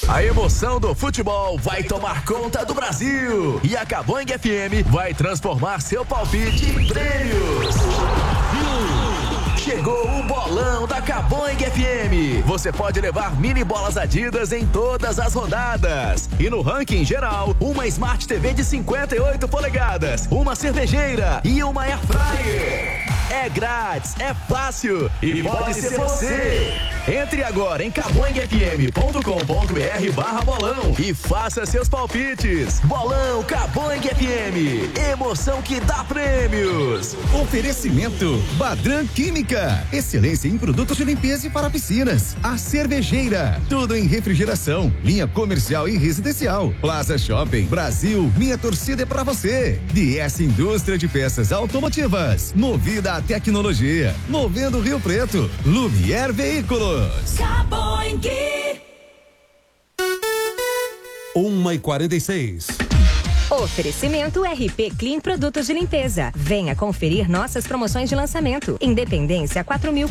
A emoção do futebol vai tomar conta do Brasil e a Caboing FM vai transformar seu palpite em prêmios. Chegou o bolão da Caboing FM. Você pode levar mini bolas Adidas em todas as rodadas. E no ranking geral, uma Smart TV de 58 polegadas, uma cervejeira e uma Air Fryer. É grátis, é fácil e pode ser você. Entre agora em caboingfm.com.br/bolão e faça seus palpites. Bolão Caboing FM. Emoção que dá prêmios. Oferecimento Badran Química. Excelência em produtos de limpeza e para piscinas. A Cervejeira. Tudo em refrigeração. Linha comercial e residencial. Plaza Shopping. Brasil. Minha torcida é pra você. DS Indústria de Peças Automotivas. Movida a tecnologia. Movendo Rio Preto. Lumière Veículos. 1h46. Oferecimento RP Clean Produtos de Limpeza. Venha conferir nossas promoções de lançamento. Independência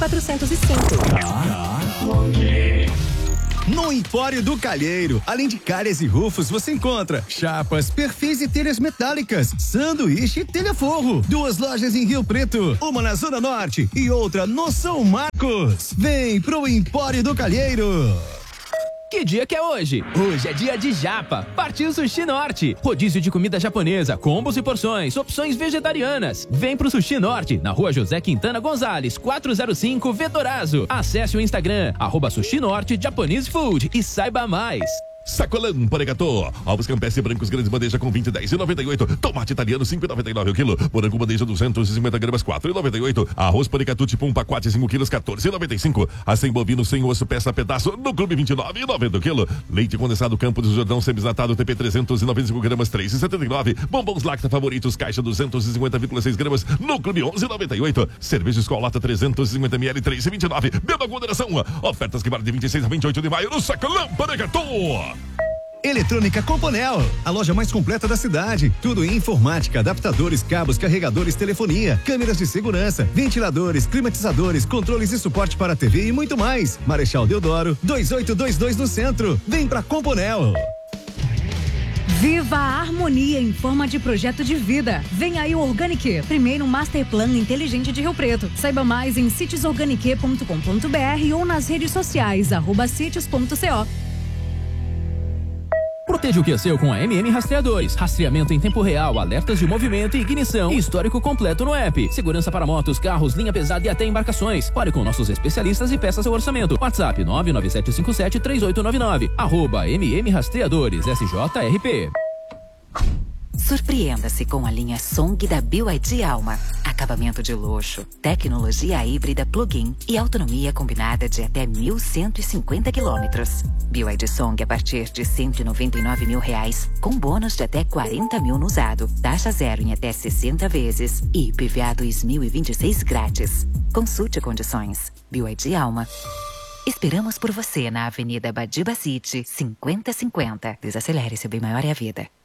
4.405. No Empório do Calheiro, além de calhas e rufos, você encontra chapas, perfis e telhas metálicas, sanduíche e telha-forro. 2 lojas em Rio Preto, uma na Zona Norte e outra no São Marcos. Vem pro Empório do Calheiro. Que dia que é hoje? Hoje é dia de japa. Partiu Sushi Norte. Rodízio de comida japonesa, combos e porções, opções vegetarianas. Vem pro Sushi Norte, na rua José Quintana Gonzalez, 405 Vetorazo. Acesse o Instagram, @Sushi Norte Japanese Food e saiba mais. Sacolão Paregatô. Ovos Campestre brancos grandes bandeja com 20,10,98. Tomate italiano 5,99 o quilo. Morango bandeja 250 gramas 4,98. Arroz Paregatu tipo um pacote 5 quilos 14,95. Acém bovino sem osso peça pedaço no Clube 29,90 o quilo. Leite condensado Campo do Jordão semidesnatado TP 395 gramas 3,79. Bombons Lacta favoritos caixa 250,6 gramas no Clube 11,98. Cerveja Escolata 350 ml 3,29. Beba com moderação. Ofertas que valem de 26 a 28 de maio no Sacolão Paregatô. Eletrônica Componel, a loja mais completa da cidade. Tudo em informática, adaptadores, cabos, carregadores, telefonia, câmeras de segurança, ventiladores, climatizadores, controles e suporte para TV e muito mais. Marechal Deodoro, 2822 no centro. Vem pra Componel. Viva a harmonia em forma de projeto de vida. Vem aí o Organic, primeiro master plan inteligente de Rio Preto. Saiba mais em sitiosorganic.com.br ou nas redes sociais @sitios.co. Proteja o que é seu com a MM Rastreadores. Rastreamento em tempo real, alertas de movimento e ignição. Histórico completo no app. Segurança para motos, carros, linha pesada e até embarcações. Fale com nossos especialistas e peça seu orçamento. WhatsApp 997573899. @MM Rastreadores SJRP. Surpreenda-se com a linha Song da BYD Alma. Acabamento de luxo, tecnologia híbrida plug-in e autonomia combinada de até 1.150 quilômetros. BYD Song a partir de R$199 mil, com bônus de até 40 mil no usado, taxa zero em até 60 vezes e IPVA 2026 grátis. Consulte condições. BYD Alma. Esperamos por você na Avenida Badiba City, 5050. Desacelere, seu bem maior é a vida.